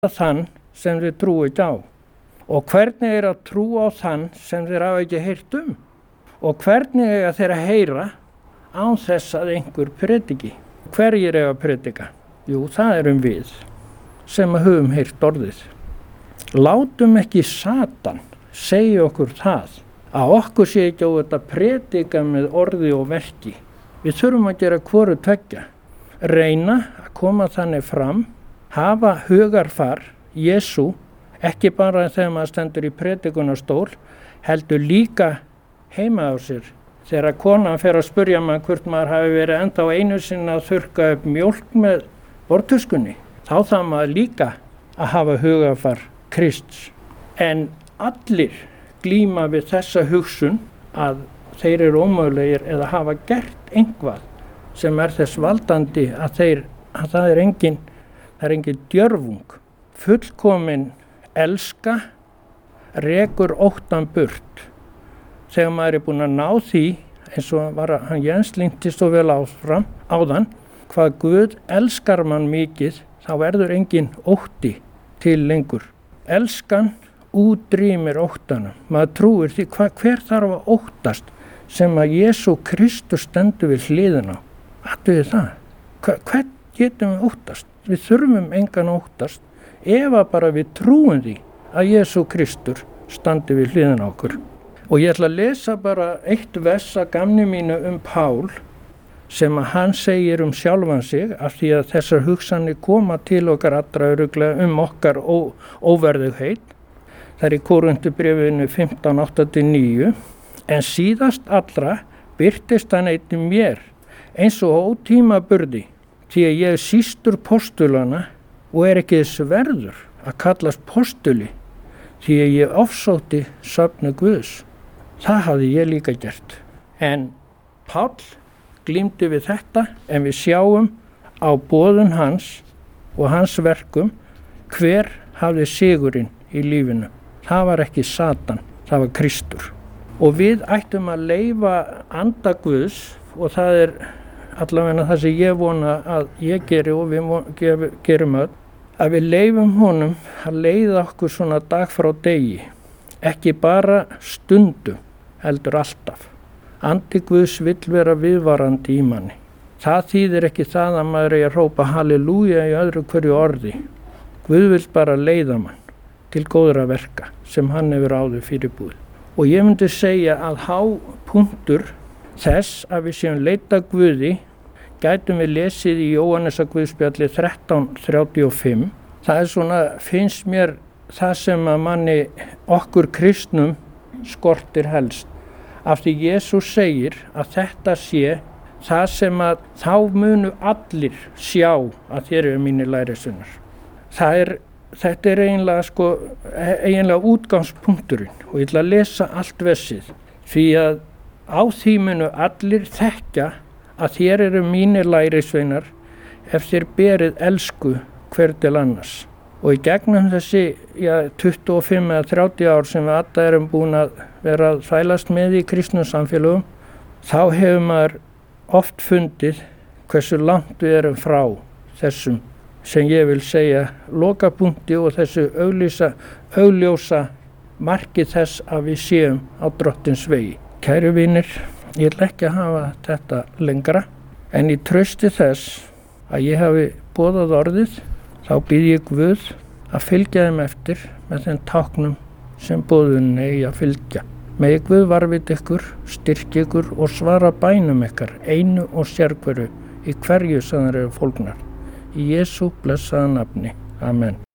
þann sem þeir trúi ekki á? Og hvernig er að trúa á þann sem þeir hafa ekki heyrt um? Og hvernig er þeir að heyra án þess að einhver prediki? Hverjir eiga að predika? Jú, það erum við sem höfum heyrt orðið. Látum ekki Satan segja okkur það að okkur sé ekki á þetta predika með orði og verki. Við þurfum að gera hvoru tveggja. Reyna að koma þannig fram, hafa hugarfar Jesú, ekki bara þegar maður stendur í predikunarstól, heldur líka heima á sér. Þegar konan fer að spurja maður hvort maður hafi verið ennþá einu sinni að þurrka upp mjólk með borðtuskunni, þá þarf maður líka að hafa hugarfar Krists. En allir glíma við þessa hugsun að þeir eru ómögulegir eða hafa gert einhvað sem er þess valdandi að það er engin djörfung. Fullkomin elska rekur óttan burt. Þegar maður er búinn að ná því, eins og var hann Jens lýnti svo vel áðan, hvað Guð elskar mann mikið, þá verður engin ótti til lengur. Elskan útrýmir óttanum. Maður trúir því hver þarf að óttast sem að Jesú Kristus stendur við hliðina á. Athugaðu það. Hvern getum við óttast? Við þurfum engan óttast ef að bara við trúum því að Jesú Kristur standi við hliðina á okkur. Og ég ætla að lesa bara eitt vers að gamni mínu Pál sem að hann segir sjálfan sig af því að þessar hugsanir koma til okkar allra örugglega okkar óverðugheit. Það er í Korinthubréfinu 15:8-9. En síðast allra birtist hann einnig mér eins og ótímaburði, því að ég er sístur postulana og er ekki þess verður að kallast postuli, því að ég ofsótti söfnu Guðs. Það hafði ég líka gert. En Páll glímdi við þetta, en við sjáum á boðun hans og hans verkum hver hafði sigurinn í lífinu. Það var ekki Satan, það var Kristur. Og við ættum að leyfa anda Guðs, og það er allavega það sem ég vona að ég geri og við gerum öll, að við leyfum honum að leiða okkur svona dag frá degi, ekki bara stundum, heldur alltaf. Andi Guðs vill vera viðvarandi í manni. Það þýðir ekki það að maður eigi að hrópa halleluja í öðru hverju orði. Guð vill bara leiða mann til góðra verka sem hann hefur áður fyrirbúið. Og ég myndi segja að hápunktur þess að við séum leita Guði gætum við lesið í Jóhannesar Guðspjalli 13:35. Það er svona, finnst mér það sem að okkur kristnum skortir helst. Af því Jesús segir að þetta sé það sem að þá munu allir sjá að þér eru mínir lærisveinar. Þetta er eiginlega útgangspunkturinn og ég ætla að lesa allt versið. Því að á því munu allir þekkja að þér eru mínir lærisveinar ef þér berið elsku hver til annars. Og í gegnum þessi 25 eða 30 ár sem við alla erum búin að vera að þvælast með í kristnum samfélögum, þá hefur maður oft fundið hversu langt við erum frá þessum sem ég vil segja lokapunkti og þessu augljósa marki þess að við séum á Drottins vegi. Kæru vinir, ég ætla ekki að hafa þetta lengra, en í trausti þess að ég hafi boðað orðið, þá býð ég Guð að fylgja þeim eftir með þeim táknum sem boðunni eigi að fylgja. Megi Guð varðvita ykkur, styrkja ykkur og svara bænum ykkar einu og sérhverju í hverju sem þeir eru fólgnar. Í Jesú blessaða nafni. Amen.